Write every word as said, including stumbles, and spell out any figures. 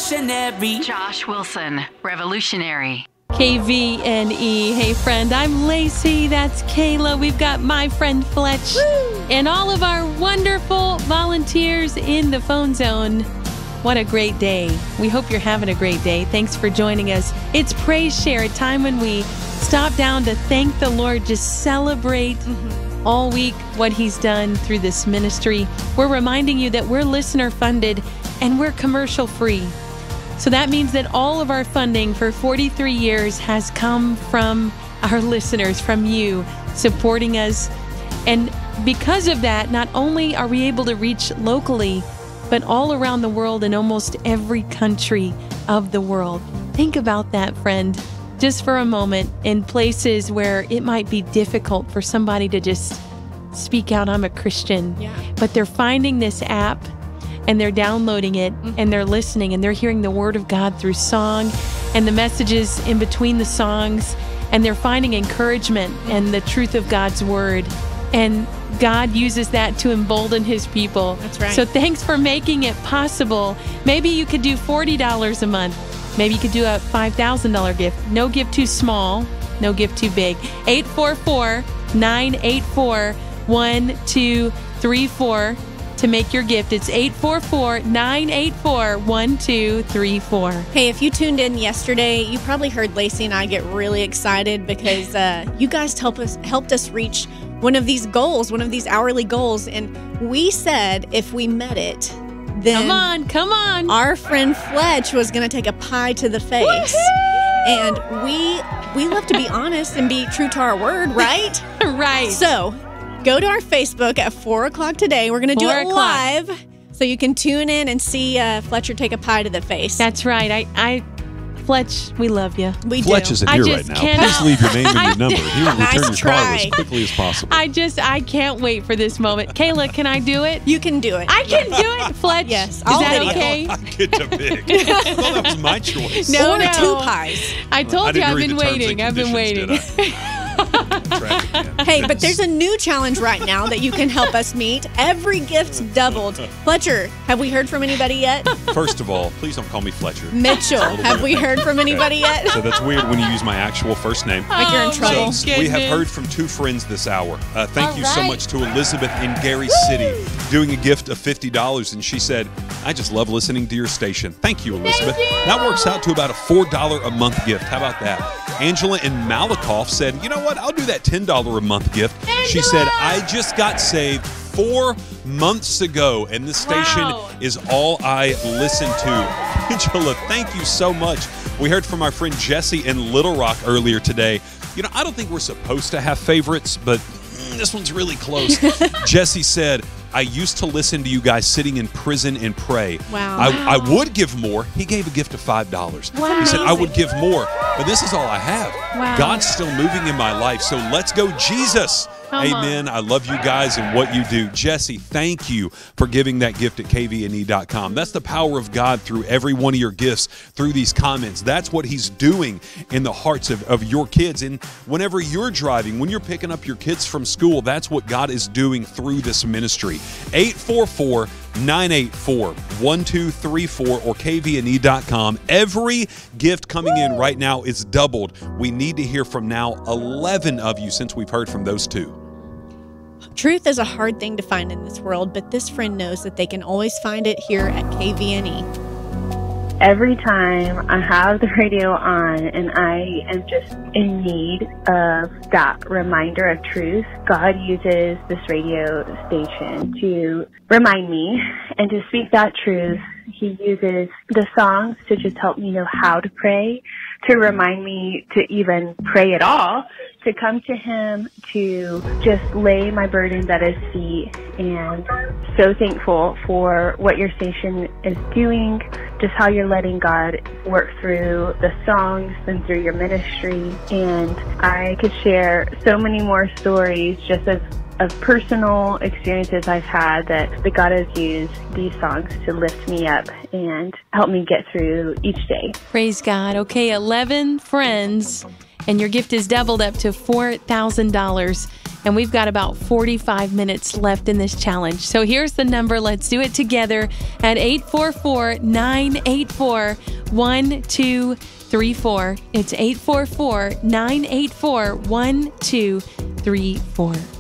revolutionary. Josh Wilson, revolutionary. K V N E. Hey, friend, I'm Lacey. That's Kayla. We've got my friend Fletch. Woo! And all of our wonderful volunteers in the phone zone. What a great day. We hope you're having a great day. Thanks for joining us. It's Praise Share, a time when we stop down to thank the Lord, just celebrate mm-hmm. all week what He's done through this ministry. We're reminding you that we're listener funded and we're commercial free. So that means that all of our funding for forty-three years has come from our listeners, from you supporting us. And because of that, not only are we able to reach locally, but all around the world, in almost every country of the world. Think about that, friend, just for a moment, in places where it might be difficult for somebody to just speak out, I'm a Christian. Yeah. But they're finding this app and they're downloading it mm-hmm. and they're listening and they're hearing the Word of God through song and the messages in between the songs, and they're finding encouragement mm-hmm. and the truth of God's Word. And God uses that to embolden His people. That's right. So thanks for making it possible. Maybe you could do forty dollars a month. Maybe you could do a five thousand dollars gift. No gift too small, no gift too big. eight four four, nine eight four, one two three four to make your gift. It's eight four four, nine eight four, one two three four. Hey, if you tuned in yesterday, you probably heard Lacey and I get really excited because uh, you guys help us helped us reach one of these goals, one of these hourly goals. And we said if we met it, then come on, come on. Our friend Fletch was going to take a pie to the face. Woo-hoo! And we we love to be honest and be true to our word, right? Right. So go to our Facebook at four o'clock today. We're going to do it live so you can tune in and see uh, Fletcher take a pie to the face. That's right. I, I Fletch, we love you. We Fletch do. isn't I here just right now. cannot- Please leave your name and your number. He will Nice return your try. call as quickly as possible. I just, I can't wait for this moment. Kayla, can I do it? You can do it. I can do it, Fletch. Yes, Is I'll that video. okay? I get to pick. I thought that was my choice. No, or no. two pies. I told I you didn't I've read been the terms waiting. and I've been conditions, waiting. did I? Traffic man. Hey, but there's a new challenge right now that you can help us meet. Every gift's doubled. Fletcher, have we heard from anybody yet? First of all, please don't call me Fletcher. Mitchell, have we heard from anybody yet? So that's weird when you use my actual first name. Like you're in Oh, trouble. my So we have goodness. heard from two friends this hour. Uh, thank All you so right. much to Elizabeth in Gary City, doing a gift of fifty dollars. And she said, I just love listening to your station. Thank you, Elizabeth. Thank you. That works out to about a four dollars a month gift. How about that? Angela in Malakoff said, you know what? I'll do that ten dollars a month gift. She said, I just got saved four months ago, and this station Wow. is all I listen to. Angela, thank you so much. We heard from our friend Jesse in Little Rock earlier today. You know, I don't think we're supposed to have favorites, but mm, this one's really close. Jesse said, I used to listen to you guys sitting in prison and pray. Wow. I, I would give more. He gave a gift of five dollars. Wow. He said, I would give more, but this is all I have. Wow. God's still moving in my life, so let's go, Jesus. Come Amen. I love you guys and what you do. Jesse, thank you for giving that gift at K V N E dot com. That's the power of God through every one of your gifts, through these comments. That's what He's doing in the hearts of, of your kids. And whenever you're driving, when you're picking up your kids from school, that's what God is doing through this ministry. eight four four, nine eight four, one two three four or K V N E dot com. Every gift coming in right now is doubled. We need to hear from now eleven of you since we've heard from those two. Truth is a hard thing to find in this world, but this friend knows that they can always find it here at K V N E. Every time I have the radio on and I am just in need of that reminder of truth, God uses this radio station to remind me and to speak that truth. He uses the songs to just help me know how to pray, to remind me to even pray at all, to come to Him, to just lay my burdens at His feet. And so thankful for what your station is doing, just how you're letting God work through the songs and through your ministry. And I could share so many more stories just of, of personal experiences I've had that, that God has used these songs to lift me up and help me get through each day. Praise God. Okay, eleven friends, and your gift is doubled up to four thousand dollars. And we've got about forty-five minutes left in this challenge. So here's the number. Let's do it together at eight four four, nine eight four, one two three four. It's eight four four, nine eight four, one two three four.